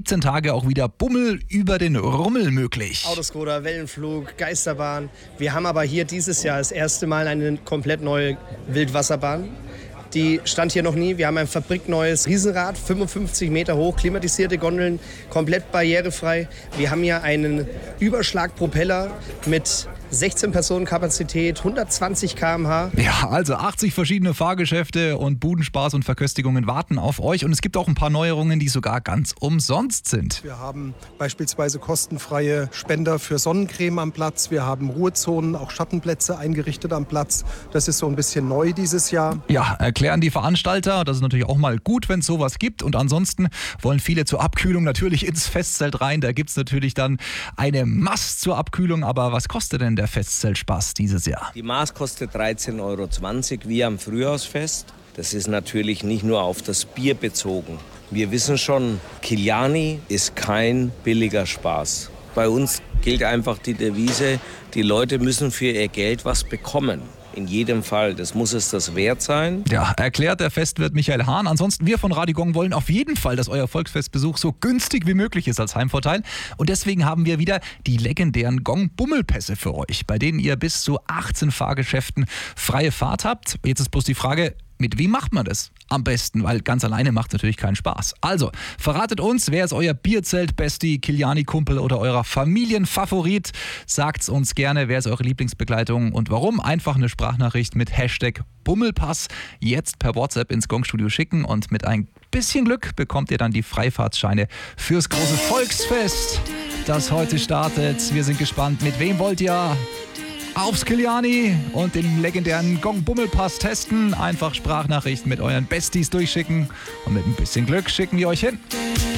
17 Tage auch wieder Bummel über den Rummel möglich. Autoscooter, Wellenflug, Geisterbahn. Wir haben aber hier dieses Jahr das erste Mal eine komplett neue Wildwasserbahn. Die stand hier noch nie. Wir haben ein fabrikneues Riesenrad, 55 Meter hoch, klimatisierte Gondeln, komplett barrierefrei. Wir haben hier einen Überschlagpropeller mit 16 Personen Kapazität, 120 km/h. Ja, also 80 verschiedene Fahrgeschäfte und Budenspaß und Verköstigungen warten auf euch. Und es gibt auch ein paar Neuerungen, die sogar ganz umsonst sind. Wir haben beispielsweise kostenfreie Spender für Sonnencreme am Platz. Wir haben Ruhezonen, auch Schattenplätze eingerichtet am Platz. Das ist so ein bisschen neu dieses Jahr. Ja, erklären die Veranstalter. Das ist natürlich auch mal gut, wenn es sowas gibt. Und ansonsten wollen viele zur Abkühlung natürlich ins Festzelt rein. Da gibt es natürlich dann eine Mast zur Abkühlung. Aber was kostet denn der Festzeltspaß dieses Jahr? Die Maß kostet 13,20 € wie am Frühjahrsfest. Das ist natürlich nicht nur auf das Bier bezogen. Wir wissen schon, Kiliani ist kein billiger Spaß. Bei uns gilt einfach die Devise, die Leute müssen für ihr Geld was bekommen. In jedem Fall, das muss es das wert sein. Ja, erklärt der Festwirt Michael Hahn. Ansonsten, wir von Radio Gong wollen auf jeden Fall, dass euer Volksfestbesuch so günstig wie möglich ist als Heimvorteil. Und deswegen haben wir wieder die legendären Gong-Bummelpässe für euch, bei denen ihr bis zu 18 Fahrgeschäften freie Fahrt habt. Jetzt ist bloß die Frage, mit wem macht man das am besten? Weil ganz alleine macht natürlich keinen Spaß. Also, verratet uns, wer ist euer Bierzelt-Bestie, Kiliani-Kumpel oder eurer Familienfavorit? Sagt's uns gerne, wer ist eure Lieblingsbegleitung und warum? Einfach eine Sprachnachricht mit Hashtag Bummelpass jetzt per WhatsApp ins Gong-Studio schicken und mit ein bisschen Glück bekommt ihr dann die Freifahrtscheine fürs große Volksfest, das heute startet. Wir sind gespannt, mit wem wollt ihr aufs Kiliani und den legendären Gong-Bummelpass testen. Einfach Sprachnachrichten mit euren Besties durchschicken und mit ein bisschen Glück schicken wir euch hin.